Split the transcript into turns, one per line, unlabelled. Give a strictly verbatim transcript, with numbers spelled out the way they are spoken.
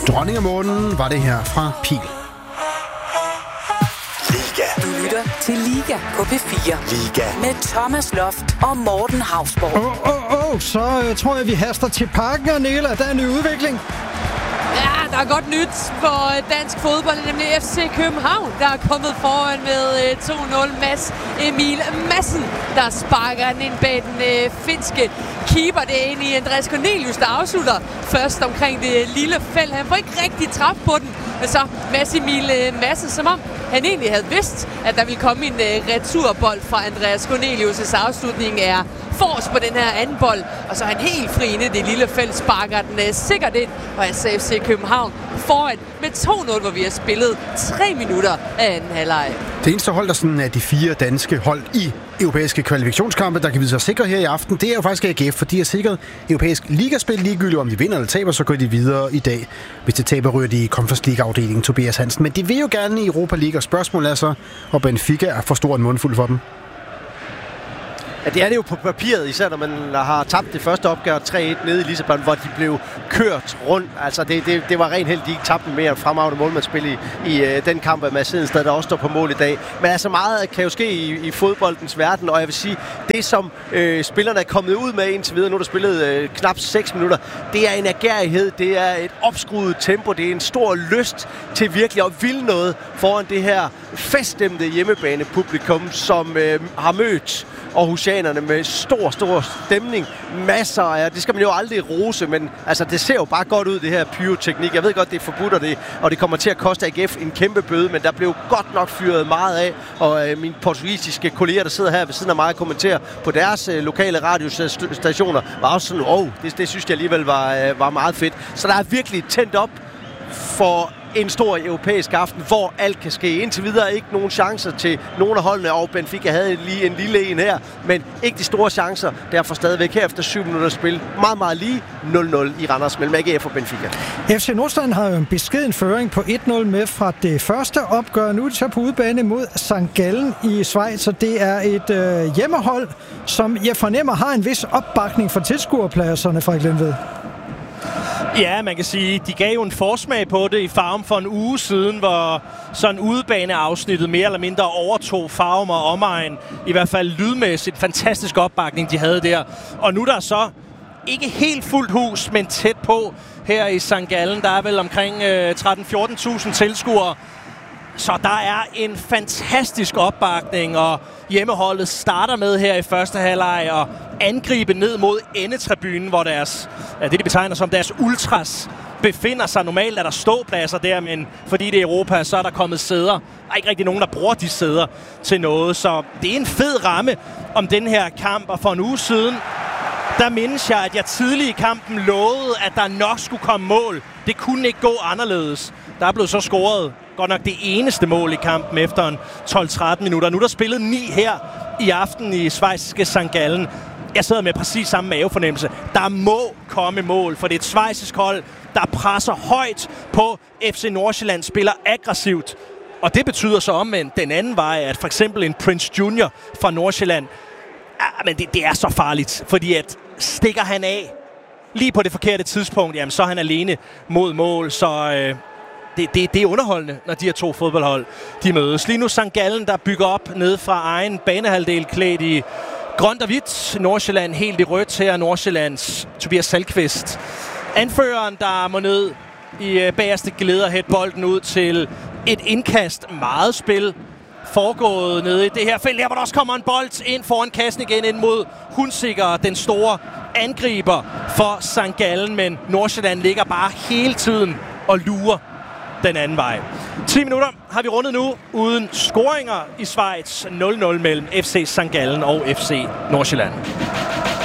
Dronning af månen var det her fra Pil.
Liga.
Du lytter til Liga på P fire.
Liga.
Med Thomas Loft og Morten Hausborg.
Åh, åh, åh, så øh, tror jeg, vi haster til parken, og Nela, der er en ny udvikling.
Ja, der er godt nyt for dansk fodbold, nemlig F C København, der er kommet foran med to nul. Mads Emil Madsen, der sparker den ind bag den øh, finske keeper. Det er egentlig Andreas Cornelius, der afslutter først omkring det lille felt. Han får ikke rigtig træf på den, men så Mads Emil øh, Madsen, som om han egentlig havde vidst, at der ville komme en øh, returbold fra Andreas Cornelius' afslutning er forrest på den her anden bold, og så er han helt fri inde i det lille felt, sparker den øh, sikkert ind, og altså F C København foran med to nul, hvor vi har spillet tre minutter af anden halvleg.
Det eneste hold, der sådan er de fire danske hold i europæiske kvalifikationskampe, der kan vide sig sikre her i aften, det er jo faktisk A G F, for de har sikret europæisk ligaspil ligegyldigt, om de vinder eller taber, så går de videre i dag. Hvis de taber, ryger de i Conference League-afdelingen, Tobias Hansen. Men de vil jo gerne i Europa League, og spørgsmålet er så, og Benfica er for stor en mundfuld for dem.
Ja, det er det jo på papiret, især når man har tabt det første opgør tre et nede i Lissabon, hvor de blev kørt rundt. Altså, det, det, det var rent heldigt, de ikke tabte mere fremragende målmandsspil i, i uh, den kamp af Mads Hedenstad, der også står på mål i dag. Men altså, meget kan jo ske i, i fodboldens verden, og jeg vil sige, det som øh, spillerne er kommet ud med indtil videre, nu er der spillet øh, knap seks minutter, det er en agerighed, det er et opskruet tempo, det er en stor lyst til virkelig at ville noget foran det her feststemte hjemmebanepublikum, som øh, har mødt aarhusianerne med stor, stor stemning. Masser af, det skal man jo aldrig rose, men altså, det ser jo bare godt ud, det her pyroteknik. Jeg ved godt, det er forbudt, og det, og det kommer til at koste A G F en kæmpe bøde, men der blev godt nok fyret meget af, og øh, mine portugisiske kolleger, der sidder her ved siden af mig og kommenterer på deres øh, lokale radiostationer, var også sådan, åh, oh, det, det synes jeg alligevel var, øh, var meget fedt. Så der er virkelig tændt op for en stor europæisk aften, hvor alt kan ske. Indtil videre ikke nogen chancer til nogle af holdene, og Benfica havde lige en lille en her, men ikke de store chancer. Derfor stadigvæk her efter syv minutter spil. Meget, meget lige nul nul i Randers mellem A G F og Benfica.
F C Nordsjælland har jo en beskeden føring på et nul med fra det første opgør. Nu er de så på udebane mod Sankt Gallen i Schweiz, og det er et øh, hjemmehold, som jeg fornemmer har en vis opbakning for tilskuerpladserne fra Glenved.
Ja, man kan sige, de gav jo en forsmag på det i Farum for en uge siden, hvor sådan udebaneafsnittet mere eller mindre overtog Farum og omegn. I hvert fald lydmæssigt fantastisk opbakning, de havde der. Og nu er der så ikke helt fuldt hus, men tæt på her i Sankt Gallen. Der er vel omkring øh, tretten til fjorten tusind tilskuere. Så der er en fantastisk opbakning, og hjemmeholdet starter med her i første halvleg og angribe ned mod endetribunen, hvor deres, ja, det de betegner som deres ultras befinder sig. Normalt er der ståpladser der, men fordi det er Europa, så er der kommet sæder. Der er ikke rigtig nogen, der bruger de sæder til noget, så det er en fed ramme om den her kamp. Og for en uge siden, der mindes jeg, at jeg tidlig i kampen lovede, at der nok skulle komme mål. Det kunne ikke gå anderledes. Der er blevet så scoret godt nok det eneste mål i kampen efter en tolv til tretten minutter. Nu er der spillet ni her i aften i schweiziske Sankt Gallen. Jeg sidder med præcis samme mavefornemmelse. Der må komme mål, for det er et schweizisk hold, der presser højt på. F C Nordsjælland spiller aggressivt. Og det betyder så omvendt den anden vej, at for eksempel en Prince Junior fra Nordsjælland, ja, men det, det er så farligt, fordi at stikker han af lige på det forkerte tidspunkt, jamen så er han alene mod mål, så øh, det, det, det er underholdende, når de her to fodboldhold de mødes. Lige nu Sankt Gallen, der bygger op ned fra egen banehalvdel klædt i grønt og hvidt. Nordsjælland helt i rødt her. Nordsjællands Tobias Salkvist. Anføreren, der må ned i bagerste glæder hætte bolden ud til et indkast. Meget spil foregået nede i det her felt her, hvor der også kommer en bold ind foran kassen igen ind mod Hunsiker, den store angriber for Sankt Gallen. Men Nordsjælland ligger bare hele tiden og lurer den anden vej. ti minutter har vi rundet nu uden scoringer i Schweiz. nul nul mellem F C Sankt Gallen og F C Nordsjælland.